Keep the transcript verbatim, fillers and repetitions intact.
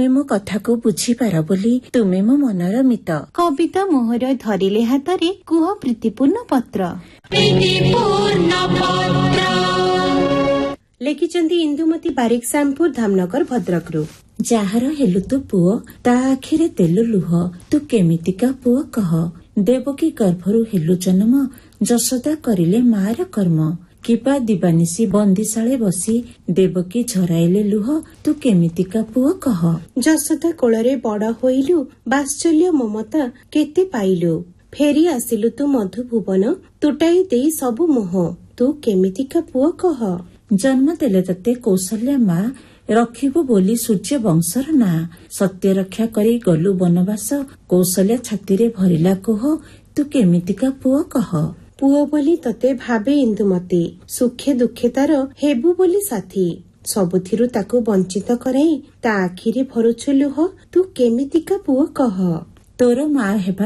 ତୁମେ ମୋ କଥାକୁ ବୁଝିପାର ବୋଲି ତୁମେ ମୋ ମନର ମିତ। କବିତା ମୋହର ଧରିଲେ ହାତରେ କୁହ ପ୍ରୀତିପୂର୍ଣ୍ଣ ପତ୍ର। ଲେଖିଛନ୍ତି ଇନ୍ଦୁମତୀ ବାରିକ ଶ୍ୟାମପୁର ଧାମନଗର ଭଦ୍ରକରୁ। ଯାହାର ହେଲୁ ତୁ ପୁଅ ତା ଆଖିରେ ତେଲୁ ଲୁହ, ତୁ କେମିତିକା ପୁଅ କହ। ଦେବକୀ ଗର୍ଭରୁ ହେଲୁ ଜନ୍ମ, ଯଶୋଦା କରିଲେ ମାର କର୍ମ। କିବା ଦିବାନିଶି ବନ୍ଦିଶାଳେ ବସି ଦେବକୀ ଝରାଇଲେ ଲୁହ, ତୁ କେମିତିକା ପୁଅ କହ। ଯଶୋଦା କୋଳରେ ବଡ ହୋଇଲୁ, ବାତ୍ସଲ୍ୟ ମମତା କେତେ ପାଇଲୁ। ଫେରି ଆସିଲୁ ତୁ ମଧୁଭୁବନ, ତୁଟାଇ ଦେଇ ସବୁ ମୋହ, ତୁ କେମିତିକା ପୁଅ କହ। ଜନ୍ମ ଦେଲେ ତତେ କୌଶଲ୍ୟା ମା, ରଖିବୁ ବୋଲି ସୂର୍ଯ୍ୟ ବଂଶର ନାଁ। ସତ୍ୟ ରକ୍ଷା କରି ଗଲୁ ବନବାସ, କୌଶଲ୍ୟା ଛାତିରେ ଭରିଲା କୋହ, ତୁ କେମିତିକା ପୁଅ କହ। ପୁଅ ବୋଲି ତତେ ଭାବେ ଇନ୍ଦୁମତୀ, ସୁଖେ ଦୁଃଖେ ତାର ହେବୁ ବୋଲି ସାଥୀ। ସବୁଥିରୁ ତାକୁ ବଞ୍ଚିତ କରାଇ ତା ଆଖିରେ ଭରୁଛୁ ଲୁହ, ତୁ କେମିତିକା ପୁଅ କହ। ତୋର ମା ହେବା